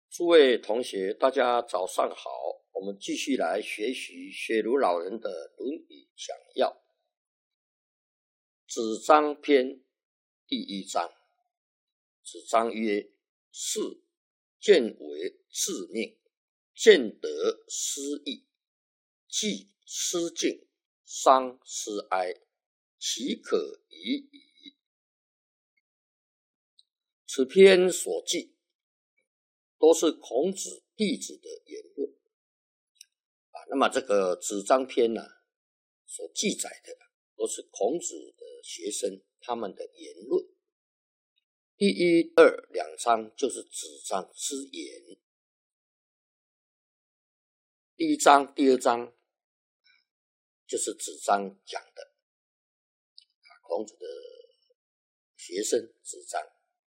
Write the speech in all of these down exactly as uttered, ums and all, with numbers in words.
诸位同学，大家早上好。我们继续来学习学儒老人的《论语讲要》子张篇第一章。子张曰：士见为致命，见得失义，既失敬，伤失哀，其可已矣。此篇所记都是孔子弟子的言论啊。那么这个子张篇呢、啊，所记载的都是孔子的学生他们的言论。第一、二两章就是子张之言，第一章、第二章就是子张讲的啊，孔子的学生子张。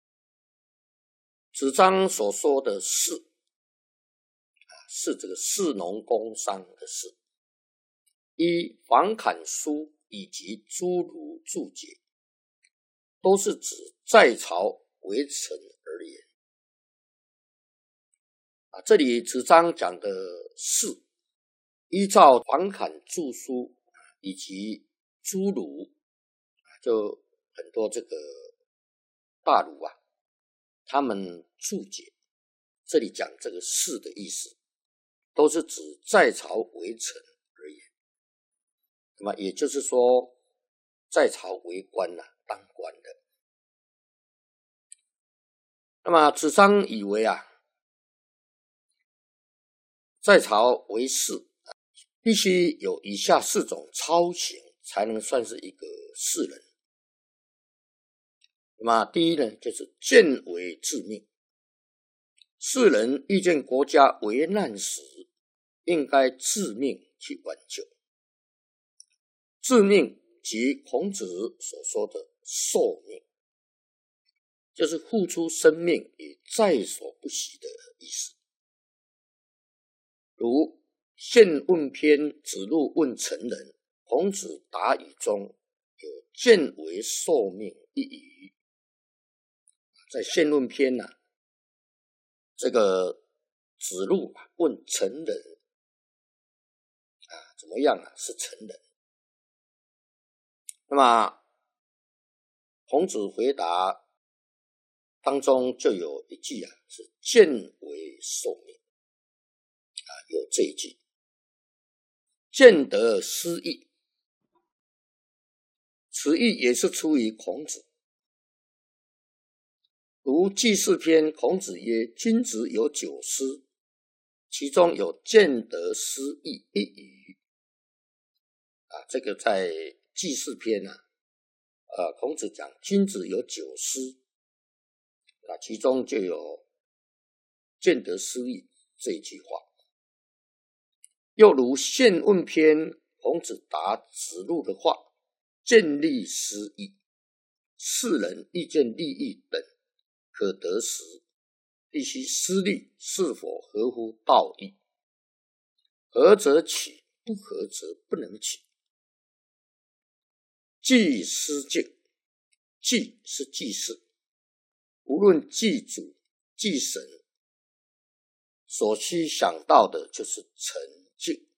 子张所说的士啊，是这个士农工商的士。依房坎书以及诸儒注解，都是指在朝为臣而言啊。这里子张讲的士，依照房坎注书以及诸儒，就很多这个大儒啊，他们注解，这里讲这个士的意思，都是指在朝为臣而言。那么也就是说，在朝为官啊，当官的。那么子张以为啊，在朝为士必须有以下四种操行，才能算是一个士人。那么第一呢，就是见为致命。士人遇见国家危难时，应该致命去挽救。致命即孔子所说的受命，就是付出生命也在所不惜的意思。如宪问篇子路问成人，孔子答语中有见为受命一语。在宪问篇呢、啊，这个子路问成人啊，怎么样啊？是成人。那么孔子回答当中就有一句啊，是见为受命啊，有这一句，见得失义。此意也是出于孔子。如记事篇，孔子曰：君子有九思，其中有见得失义一语啊。这个在记事篇啊，呃，孔子讲君子有九思啊，其中就有见得失义这一句话。又如宪问篇，孔子答子路的话，见利失义，世人遇见利益等可得时，必须思虑是否合乎道义，合则取，不合则不能取。祭司敬，祭是祭祀，无论祭祖祭神，所需想到的就是诚敬。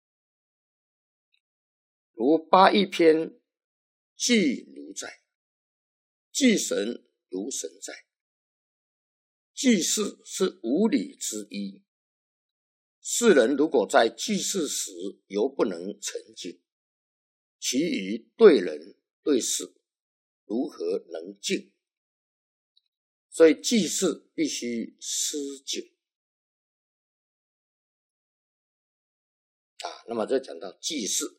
如八佾篇，祭如在，祭神如神在。祭祀是无礼之一，世人如果在祭祀时犹不能诚敬，其余对人对事如何能敬？所以祭祀必须失敬啊。那么这讲到祭祀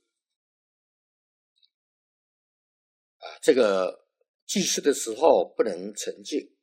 啊，这个祭祀的时候不能诚敬，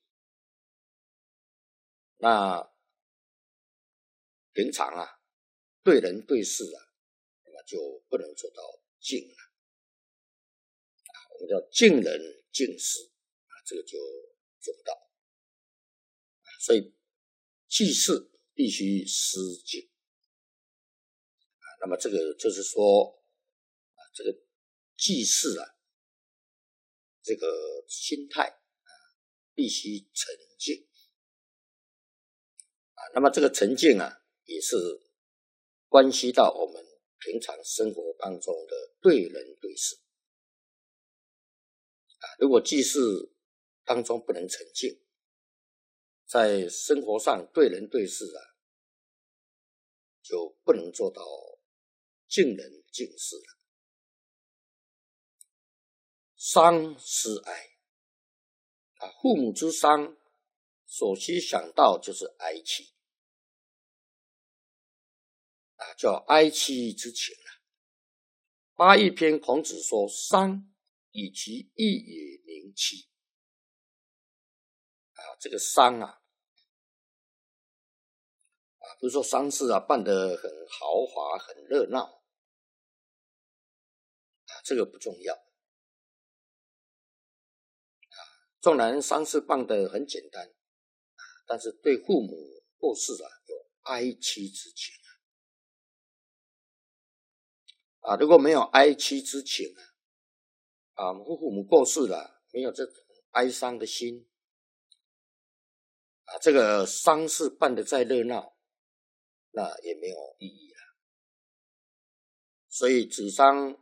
那平常啊，对人对事啊，那么就不能做到敬了啊。我们叫敬人敬事啊，这个就做不到啊。所以祭祀必须失敬啊。那么这个就是说啊，这个祭祀啊，这个心态啊，必须诚敬。 那么这个沉静啊，也是关系到我们平常生活当中的对人对事啊。如果记事当中不能沉静，在生活上对人对事啊，就不能做到敬人敬事了。丧思哀啊，父母之丧，首先想到就是哀戚啊，叫哀戚之情啊。八义篇孔子说：“丧以其义也宁戚。”啊，这个丧啊，啊，不是说丧事啊办得很豪华、很热闹啊，这个不重要。纵然丧事办得很简单，但是对父母过世啊有哀戚之情啊。如果没有哀戚之情啊，啊，父母过世了，没有这种哀伤的心啊，这个丧事办得再热闹，那也没有意义了。所以子商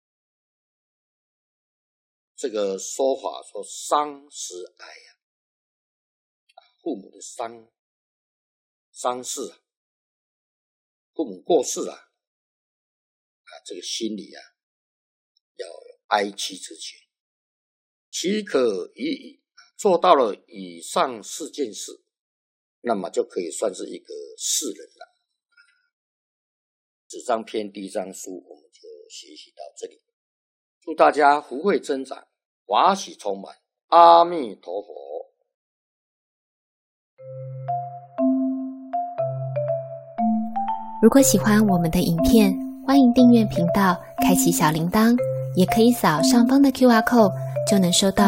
这个说法说丧思哀啊，父母的丧丧事啊，父母过世啊，啊，这个心里啊要有哀戚之情，岂可已矣。做到了以上四件事，那么就可以算是一个士人了。子张篇第一章书我们就学习到这里，祝大家福慧增长，法喜充满，阿弥陀佛。 如果喜欢我们的影片，欢迎订阅频道，开启小铃铛，也可以扫上方的 Q R code，就能收到